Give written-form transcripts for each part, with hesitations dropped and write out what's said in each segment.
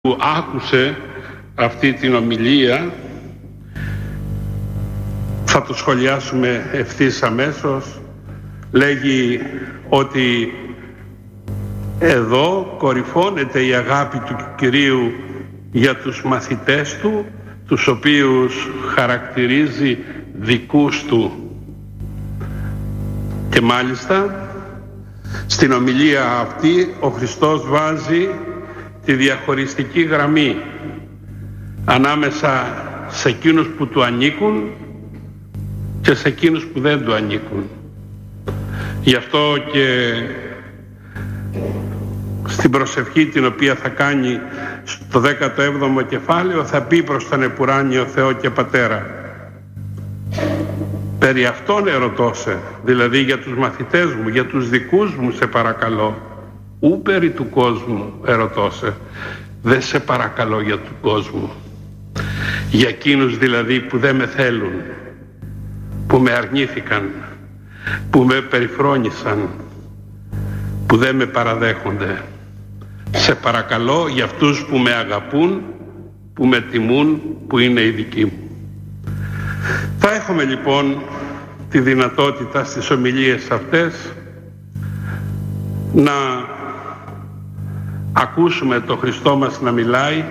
που άκουσε αυτή την ομιλία, θα το σχολιάσουμε ευθύς αμέσως. Λέγει ότι εδώ κορυφώνεται η αγάπη του Κυρίου για τους μαθητές του, τους οποίους χαρακτηρίζει δικούς του. Και μάλιστα στην ομιλία αυτή ο Χριστός βάζει τη διαχωριστική γραμμή ανάμεσα σε εκείνους που του ανήκουν και σε εκείνους που δεν του ανήκουν. Γι' αυτό και στην προσευχή την οποία θα κάνει στο 17ο κεφάλαιο θα πει προς τον επουράνιο Θεό και Πατέρα: περί αυτόν ερωτώσε, δηλαδή για τους μαθητές μου, για τους δικούς μου σε παρακαλώ, ου περί του κόσμου ερωτώσε. Δεν σε παρακαλώ για του κόσμου, για εκείνους δηλαδή που δεν με θέλουν, που με αρνήθηκαν, που με περιφρόνησαν, που δεν με παραδέχονται. Σε παρακαλώ για αυτούς που με αγαπούν, που με τιμούν, που είναι οι δικοί μου. Θα έχουμε λοιπόν τη δυνατότητα στις ομιλίες αυτές να ακούσουμε το Χριστό μας να μιλάει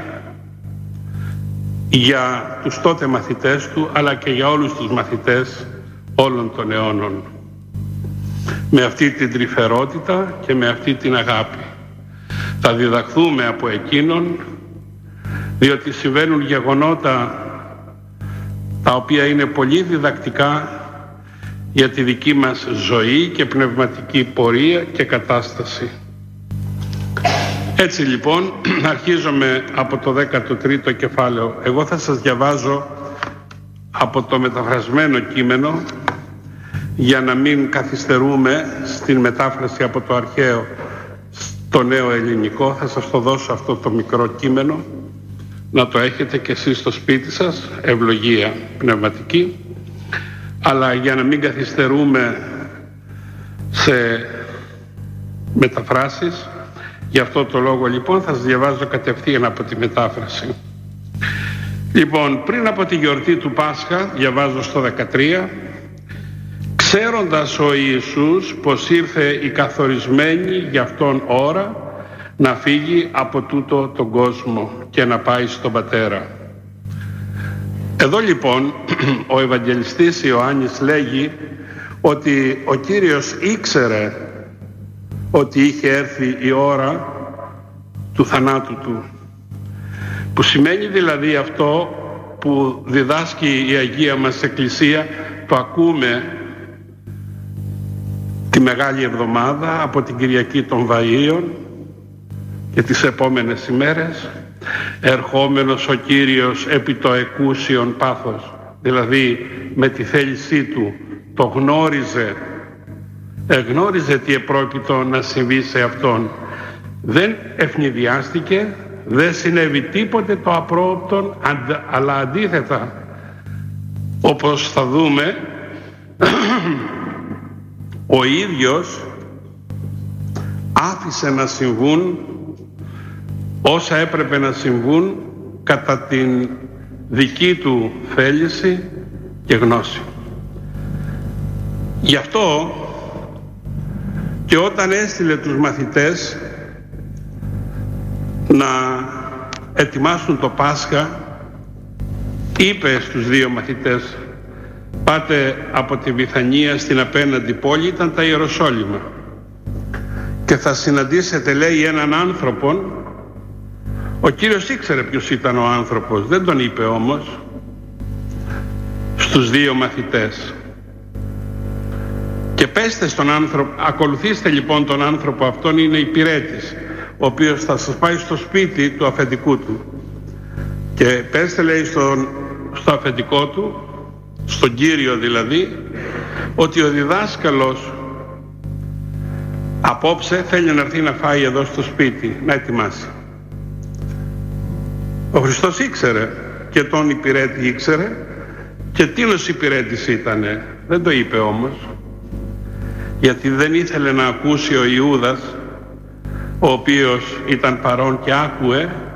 για τους τότε μαθητές του, αλλά και για όλους τους μαθητές όλων των αιώνων, με αυτή την τρυφερότητα και με αυτή την αγάπη. Θα διδαχθούμε από εκείνον, διότι συμβαίνουν γεγονότα τα οποία είναι πολύ διδακτικά για τη δική μας ζωή και πνευματική πορεία και κατάσταση. Έτσι λοιπόν αρχίζουμε από το 13ο κεφάλαιο. Εγώ θα σας διαβάζω από το μεταφρασμένο κείμενο για να μην καθυστερούμε στην μετάφραση από το αρχαίο στο νέο ελληνικό. Θα σας το δώσω αυτό το μικρό κείμενο να το έχετε και εσείς στο σπίτι σας, ευλογία πνευματική. Αλλά για να μην καθυστερούμε σε μεταφράσεις, γι' αυτό το λόγο λοιπόν θα σας διαβάζω κατευθείαν από τη μετάφραση. Λοιπόν, πριν από τη γιορτή του Πάσχα, διαβάζω στο 13, ξέροντας ο Ιησούς πως ήρθε η καθορισμένη για αυτόν ώρα να φύγει από τούτο τον κόσμο και να πάει στον Πατέρα. Εδώ λοιπόν ο Ευαγγελιστής Ιωάννης λέγει ότι ο Κύριος ήξερε ότι είχε έρθει η ώρα του θανάτου του, που σημαίνει δηλαδή αυτό που διδάσκει η Αγία μας Εκκλησία, το ακούμε τη Μεγάλη Εβδομάδα από την Κυριακή των Βαΐων και τις επόμενες ημέρες, ερχόμενος ο Κύριος επί το εκούσιον πάθος, δηλαδή με τη θέλησή του το γνώριζε, εγνώριζε τι επρόκειτο να συμβεί σε αυτόν. Δεν ευνηδιάστηκε, δεν συνέβη τίποτε το απρόοπτον, αλλά αντίθετα, όπως θα δούμε, ο ίδιος άφησε να συμβούν όσα έπρεπε να συμβούν κατά την δική του θέληση και γνώση. Γι' αυτό και όταν έστειλε τους μαθητές να ετοιμάσουν το Πάσχα, είπε στους δύο μαθητές: πάτε από τη Βηθανία στην απέναντι πόλη, ήταν τα Ιεροσόλυμα, και θα συναντήσετε, λέει, έναν άνθρωπον. Ο Κύριος ήξερε ποιος ήταν ο άνθρωπος, δεν τον είπε όμως στους δύο μαθητές. Και πέστε στον άνθρωπο, ακολουθήστε λοιπόν τον άνθρωπο αυτόν, είναι υπηρέτης, ο οποίος θα σας πάει στο σπίτι του αφεντικού του. Και πέστε, λέει, στο αφεντικό του, στον Κύριο δηλαδή, ότι ο διδάσκαλος απόψε θέλει να έρθει να φάει εδώ στο σπίτι, να ετοιμάσει. Ο Χριστός ήξερε και τον υπηρέτη ήξερε και τίνος υπηρέτης ήτανε. Δεν το είπε όμως, γιατί δεν ήθελε να ακούσει ο Ιούδας, ο οποίος ήταν παρόν και άκουε,